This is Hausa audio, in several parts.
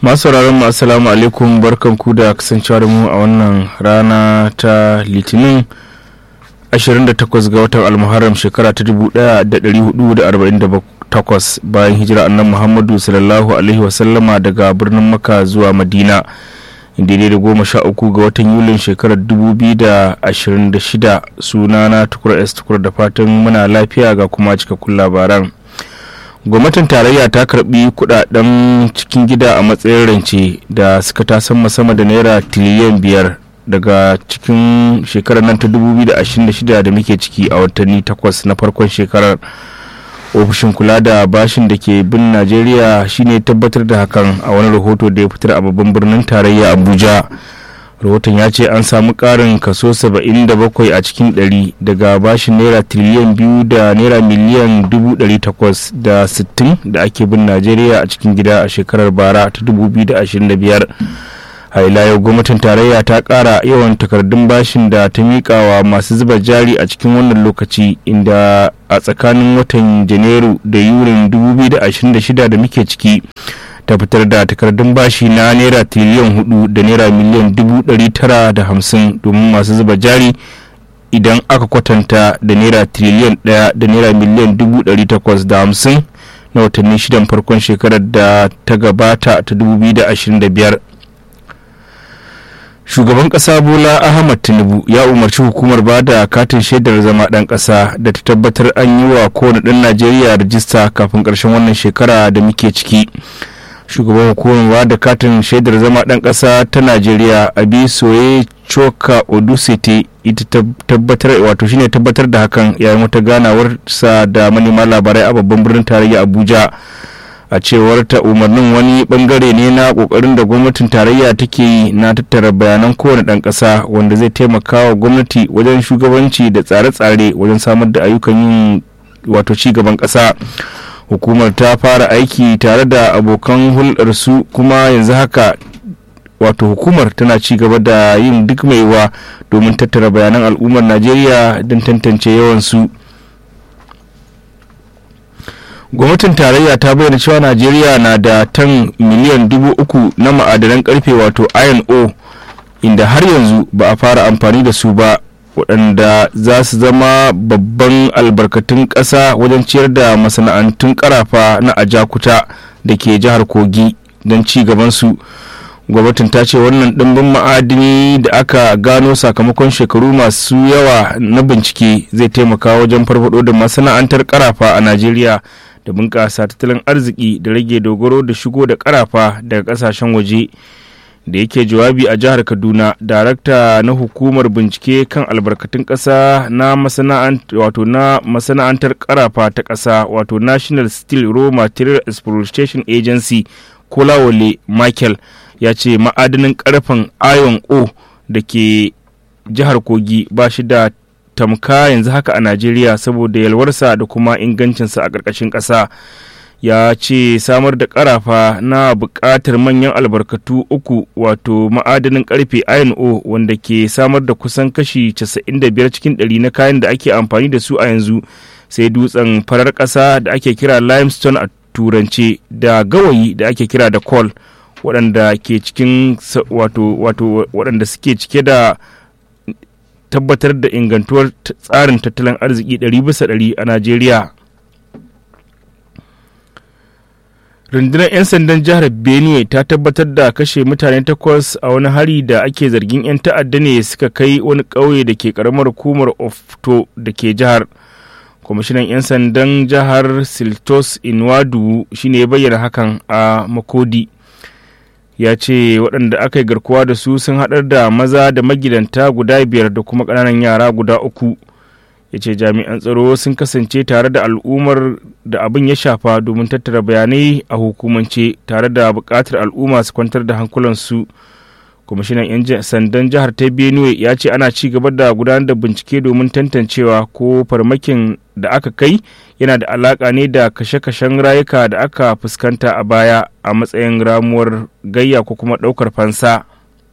Masu sauraron mu assalamu alaikum, barkanku da kasancewa da mu a wannan rana ta Litinin 28 ga watan Almuharram shekara ta 1448 bayan hijira annabi Muhammadu sallallahu alaihi wasallama daga birnin Makka zuwa Madina, inda da 13 ga watan Yulin shekarar 2026. Sunana Tukur Tukur, da fatan muna lafiya ga kuma cikakkun labaran. Gwamnatin tarayya ta karbi kudaden cikin gida a matsayin rance da suka tasamma sama da naira tiliyan 5 daga cikin shekarar nan ta 2026 da muke ciki a watanni 8 na farkon shekarar. Ofishin kula da bashin da ke bin Najeriya shine tabbatar da hakan a wani rahoto da ya fitar a babban birnin tarayya Abuja. Rahoton ya ce an samu karin kaso 77 a cikin 100 daga bashin naira triliyan 2 da naira miliyan 860 da ake bin Najeriya a cikin gida a shekarar bara ta 2025. A ila yau gwamnatin tarayya ta kara yawan takardun bashin da ta miƙawa masu zuba jari a cikin wannan lokaci, inda a tsakanin watan Janairu da Yulin 2026 da muke ciki ta fitar da takardun bashi na naira triliyan 4 da naira miliyan 950 domin masu zuba jari, idan aka kwatanta da naira triliyan 1 da naira miliyan 850 na watanni shidan farkon shekarar da ta gabata ta 2025. Shugaban kasa Bola Ahmad Tinubu ya umarci hukumar bada katin shaidar zama dan kasa da ta tabbatar an yi wa kowane dan Najeriya rajista kafin karshen wannan shekara da muke ciki. Shugaban hukumar da katin shaidar zama dan kasa ta Najeriya Abisoye Choka Odusete ita shine tabbatar da hakan yayin wata ganawar sa da manema labarai a babban birnin tarayya Abuja. A cewar ta, umarnin wani bangare ne na kokarin da gwamnatin tarayya take yi na tattara bayanan kowane dan kasa, wanda zai taimaka wa gwamnati wajen shugabanci da tsare-tsare wajen samar da ayyukan yin ci gaban kasa. Hukumar ta fara aiki tare da abokan hulɗarsu, kuma yanzu haka hukumar tana ci gaba da yin duk mai yiwuwa domin tattara bayanan al'ummar Najeriya don tantance yawansu. Gwamnatin tarayya ta bayyana cewa Najeriya na da tan miliyan 3,000 na ma'adanan karfe iron ore, inda har yanzu ba a fara amfani da su ba, waɗanda za su zama babban albarkatun ƙasa wajen ciyar da masana'antun ƙarafa na Ajakuta da ke jihar Kogi don ci gabansu. Gwamnatin ta ce wannan ɗimbin ma'adini da aka gano sakamakon shekaru masu yawa na bincike zai taimaka wajen farfado da masana'antar ƙarafa a Najeriya da bunƙasa tattalin arziki da rage dogaro da shigo da ƙarafa daga ƙasashen waje. Da yake jawabi a jihar Kaduna, darakta na hukumar bincike kan albarkatun ƙasa na masana'antar ƙarafa ta ƙasa National Steel Raw Material Exploitation Agency, Kolawole Michael, ya ce ma'adanin ƙarfen iron ore da ke jihar Kogi ba shi da tamka yanzu haka a Najeriya saboda yalwarsa da kuma ingancinsa a ƙarƙashin ƙasa. Ya ce samar da ƙarafa na buƙatar manyan albarkatu uku, ma'adanin ƙarfe iron ore wanda ke samar da kusan kashi 95 cikin 100 na kayan da ake amfani da su a yanzu, sai dutsen farar ƙasa da ake kira limestone a turance, da gawayi da ake kira da coal, waɗanda suke cike da tabbatar da ingantuwar tsarin tattalin arziki 100% a Najeriya. Rundunar 'yan sandan jihar Benue ta tabbatar da kashe mutane 8 a wani hari da ake zargin 'yan ta'adda ne suka kai wani ƙauye da ke ƙaramar hukumar Ofto da ke jihar. Kwamishinan 'yan sandan jihar Siltos Inwadu shine ya bayyana hakan a Makodi. Ya ce waɗanda aka yi garkuwa da su sun haɗar da maza da magidanta guda 5 da kuma ƙananan yara guda 3. Ya ce jami'an tsaro sun kasance tare da al'ummar da abin ya shafa domin tattara bayanai a hukumance, tare da buƙatar al'umma su kwantar da hankulansu. Kwamishinan 'yan sandan jihar ta Benue ya ce ana ci gaba da gudanar da bincike domin tantancewa ko farmakin da aka kai yana da alaƙa ne da kashe-kashen rayuka da aka fuskanta a baya a matsayin ramuwar gayya ko kuma ɗaukar fansa.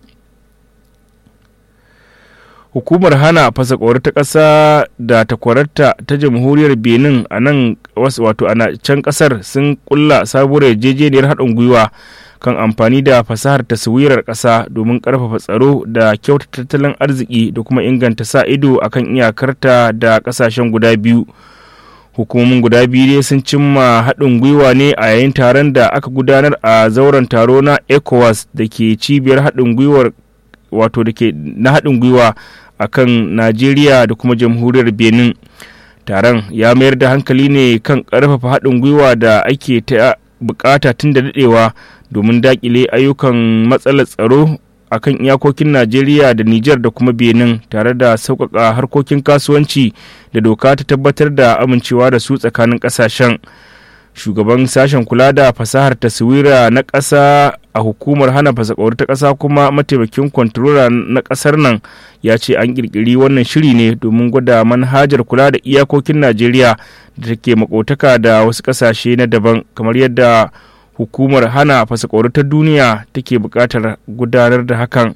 Hukumar hana fasa ƙwauri ta ƙasa da takwararta ta jamhuriyar Benin a nan can ƙasar sun ƙulla sabuwar yarjejeniyar haɗin gwiwa kan amfani da fasahar taswirar ƙasa domin ƙarfafa tsaro da kyautata tattalin arziki da kuma inganta sa ido akan iyakarta da ƙasashen guda biyu. Hukumomin guda biyu ne sun cimma haɗin gwiwa ne a yayin taron da aka gudanar a zauren taro na ECOWAS da ke cibiyar haɗin gwiwar wato da ke na haɗin gwiwa akan Najeriya da kuma jamhuriyar Benin. Taron ya mayar da hankali ne kan ƙarfafa haɗin gwiwa da ake ta bukata tun da daɗewa domin daƙile ayyukan matsalar tsaro a kan iyakokin Najeriya da Nijar da kuma Benin tare da sauƙaƙa harkokin kasuwanci da doka ta tabbatar da amincewa da su tsakanin ƙasashen. Shugaban sashen kula da fasahar taswira na ƙasa a hukumar hana fasakwauri ta ƙasa kuma mataimakin kwantarola na ƙasar nan ya ce an ƙirƙiri wannan shiri ne domin gwada manhajar kula da iyakokin Najeriya da take makotaka da wasu ƙasashe na daban kamar yadda hukumar hana fasakwauri ta duniya take buƙatar gudanar da hakan.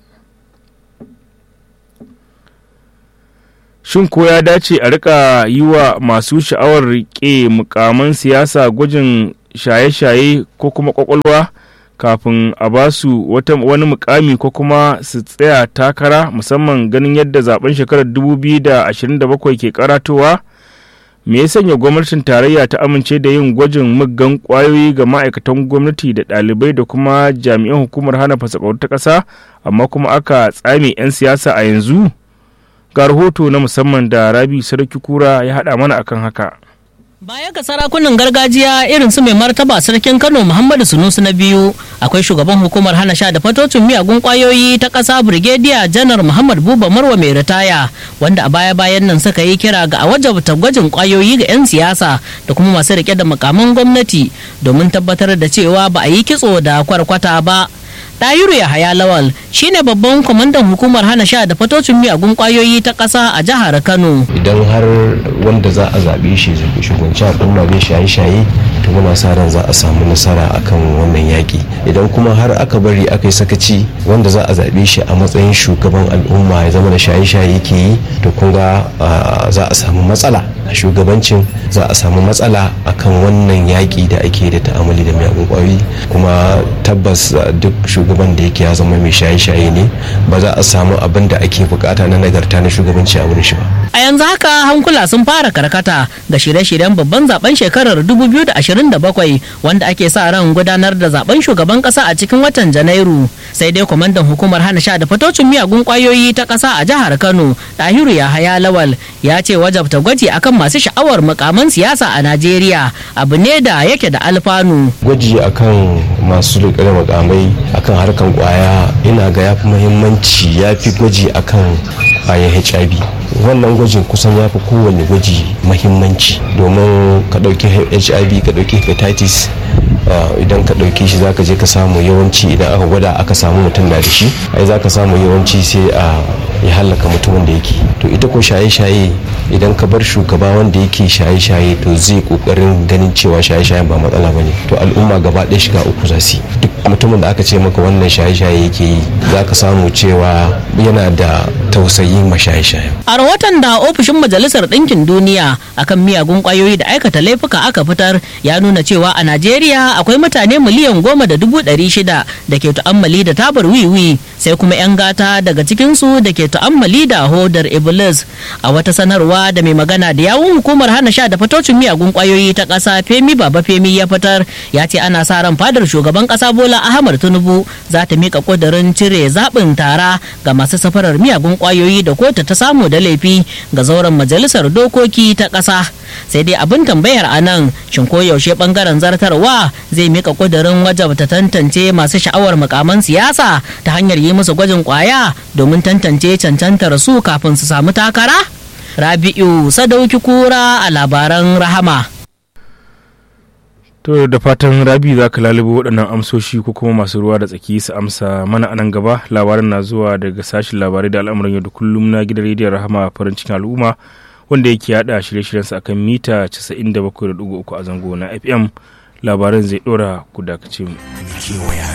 Shin ko ya dace a rika yi wa masu sha'awar riƙe mukaman siyasa gwajin shaye-shaye ko kuma kwakwalwa kafin a ba su wani mukami ko kuma su tsaya takara, musamman ganin yadda zaben shekarar 2027 ke karatowa? Me ya sanya gwamnatin tarayya ta amince da yin gwajin muggan kwayoyi ga ma'aikatan gwamnati da ɗalibai da kuma jami'an hukumar hana fasakwauri ta ƙasa, amma kuma aka tsame 'yan siyasa a yanzu? Ga rahoto na musamman da Rabi Sarki Kura ya haɗa mana akan haka. Baya ga sarakunan gargajiya irin su mai martaba sarkin Kano Muhammadu Sunusi na biyu, akwai shugaban hukumar hana sha da fatocin miyagun kwayoyi ta ƙasa Brigadier Janar Muhammad Buba Marwa mai ritaya, wanda a baya-bayan nan suka yi kira ga a wajabta gwajin kwayoyi ga 'yan siyasa da kuma masu rike da makaman gwamnati domin tabbatar da cewa ba a yi kitso da kwarkwata ba. Tayiru Yahaya Lawal shine babban kwamandan hukumar hana sha da fatocin miyagun kwayoyi ta ƙasa a jihar Kano. Idan har wanda za a zaɓe shi shugabanci al'umma bai shaye-shaye, to muna sa ran za a samu nasara akan wannan yaƙi. Idan kuma har aka bari aka yi sakaci wanda za a zaɓe shi a matsayin shugaban al'umma ya zama da shaye-shaye yake yi, to kun ga za a samu matsala a shugabancin, za a samu matsala akan wannan yaƙi da ake da ta'amali da miyagun kwayoyi. Kuma tabbas duk shugaban da yake ya zama mai shaye-shaye ne, ba za a samu abin da ake bukata na nagarta na shugabanci a wurin shi ba. A yanzu haka hankula sun fara karkata ga shirye-shiryen babban zaben shekarar 2027 wanda ake sa ran gudanar da zaben shugaban kasa a cikin watan Janairu. Sai dai kwamandan hukumar hana sha da fatocin miyagun kwayoyi ta kasa a jihar Kano, Tahiru Yahaya Lawal, ya ce wajabta gwaji akan masu sha'awar mukaman siyasa a Najeriya abu ne da yake da alfanu. Gwaji akan masu riƙe da mukamai akan harkan kwaya ina ga yafi muhimmanci, yafi gwaji akan kwayar HIV. Wannan gwajin kusan ya fi kowane gwaji mahimmanci, domin ka ɗauki HIV ka ɗauki hepatitis, idan ka ɗauki shi zaka je ka samu yawanci idan aka gwada aka samu mutum da shi, ai zaka samu yawanci sai ya halaka mutumin da yake. To ita ko shaye-shaye idan ka bar shugaba wanda yake shaye-shaye, to zai kokarin ganin cewa shaye-shayen ba matsala bane, to al'umma gaba ɗaya shiga uku za su. Duk mutumin da aka ce maka wannan shaye-shaye yake yi, zaka samu cewa yana da tausayi ma shaye-shaye. A rahoton da ofishin Majalisar Ɗinkin Duniya akan miyagun kwayoyi da aikata laifuka aka fitar ya nuna cewa a Najeriya akwai mutane miliyan 10,600 da ke tu'ammali da tabar wiwi, sai kuma 'yan gata daga cikinsu da ke tu'ammali da hodar Iblis. A wata sanarwa da mai magana da yawun hukumar hana sha da fatocin miyagun kwayoyi ta ƙasa Femi Baba Femi ya fitar, ya ce ana sa ran fadar shugaban ƙasa Bola Ahmad Tinubu za ta mika ƙudurin cire zaɓin tara ga masu safarar miyagun kwayoyi da kotu ta samu da laifi ga zauren majalisar dokoki ta ƙasa. Sai dai abin tambayar a nan, shin ko yaushe bangaren zartarwa zai mika ƙudurin wajabta tantance masu sha'awar mukaman siyasa ta hanyar yi musu gwajin kwaya domin tantance cancantar su kafin su samu takara? Rabi'u Sadauki Kura a labaran Rahama. To da fatan Rabi za ka lalubo waɗannan amsoshi ko kuma masu ruwa da tsaki su amsa mana a nan gaba. Labaran na zuwa daga sashen labarai da al'amuran yau da kullum na gidan rediyon Rahama farin cikin al'umma, wanda yake haɗa shirye-shiryensa akan mita 97.3 a zango na FM. Labaran zai ɗora ku dakace mu.